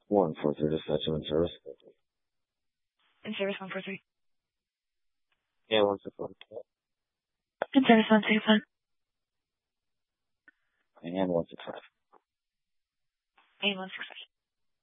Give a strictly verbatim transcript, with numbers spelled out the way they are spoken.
One four three dispatch in service. In service one four three. Yeah, one six one. In service one six one. And one six five. And one six five.